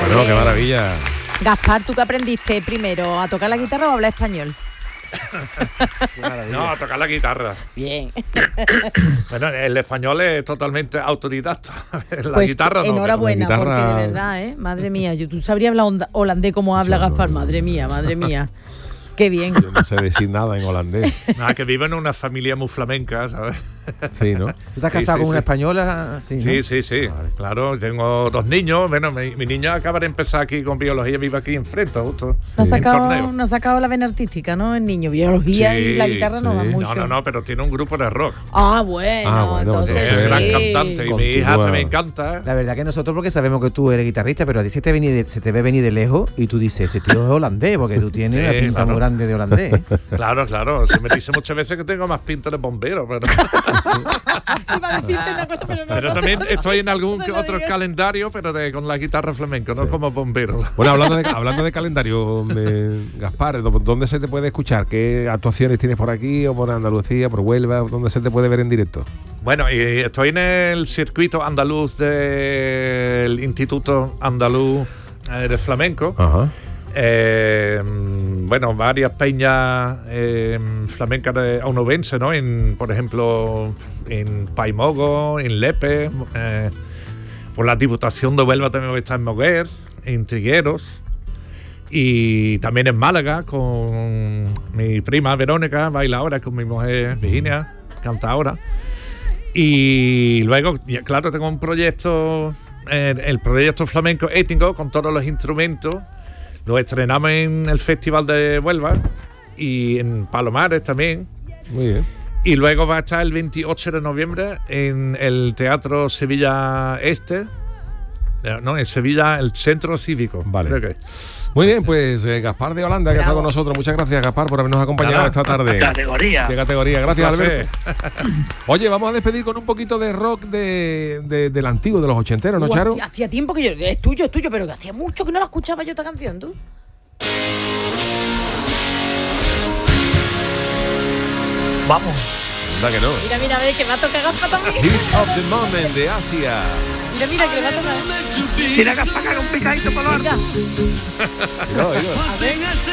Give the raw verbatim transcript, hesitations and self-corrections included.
Bueno, qué maravilla. Gaspar, ¿tú qué aprendiste primero? ¿A tocar la guitarra o a hablar español? No, a tocar la guitarra. Bien. Bueno, el español es totalmente autodidacta. La Pues guitarra no. enhorabuena, pero la guitarra- porque de verdad, ¿eh? Madre mía, yo, tú sabrías hablar onda- holandés como habla Yo no, Gaspar. no, Madre no. mía, madre mía. Qué bien. Yo no sé decir nada en holandés. Nada, que vive en una familia muy flamenca, ¿sabes? Sí, ¿no? ¿Tú estás Sí, casado sí, con una sí. española? Sí, ¿no? Sí, sí, sí. Claro, tengo dos niños. Bueno, mi, mi niño acaba de empezar aquí con biología, vive aquí enfrente, justo. No ha en sacado, torneo. no ha sacado la vena artística, ¿no? El niño. Biología y la Sí, guitarra no sí. van mucho. No, no, no, pero tiene un grupo de rock. Ah, bueno, Ah, bueno, entonces Es entonces- gran sí. cantante. Y mi hija Continúa. también canta. La verdad que nosotros porque sabemos que tú eres guitarrista, pero a ti se te, veni de- se te ve venir de lejos y tú dices, este tío es holandés, porque tú tienes Sí, una pinta claro. muy grande de holandés. ¿eh? Claro, claro. Se me dice muchas veces que tengo más pinta de bombero, pero, Iba a decirte una cosa, pero no. pero no, también no, estoy en algún no que lo otro digas. calendario, pero de, con la guitarra flamenca, no Sí. como bombero. Bueno, hablando de, hablando de calendario, eh, Gaspar, ¿dó- ¿dónde se te puede escuchar? ¿Qué actuaciones tienes por aquí o por Andalucía, por Huelva? ¿Dónde se te puede ver en directo? Bueno, y estoy en el circuito andaluz del Instituto Andaluz eh, de Flamenco. Ajá. Eh, bueno, varias peñas eh, flamencas de onubense, ¿no? En, por ejemplo, en Paimogo, en Lepe, eh, por la Diputación de Huelva también está en Moguer, en Trigueros, y también en Málaga con mi prima Verónica, baila ahora, con mi mujer Virginia, canta ahora. Y luego, ya, claro, tengo un proyecto, eh, el proyecto flamenco étnico con todos los instrumentos. Lo estrenamos en el Festival de Huelva y en Palomares también. Muy bien. Y luego va a estar el veintiocho de noviembre en el Teatro Sevilla Este. Eh, No, en Sevilla, el Centro Cívico. Vale. Creo que. Muy bien, pues eh, Gaspar de Holanda, que está con nosotros. Muchas gracias, Gaspar, por habernos acompañado Nada. esta tarde. Categoría. Qué categoría. Gracias, Un placer. Alberto. Oye, vamos a despedir con un poquito de rock de, de- del antiguo, de los ochenteros, ¿no, Uh, Charo? hacía, hacía tiempo que yo. Es tuyo, es tuyo, pero que hacía mucho que no la escuchaba yo esta canción, tú. Vamos. Anda que no. Mira, mira, ve que va a tocar Gaspar también. Hit of the Moment de Asia. Mira, mira, que le va a tocar. Mira que para un picadito por lo alto. Venga. Mira, mira. A ver.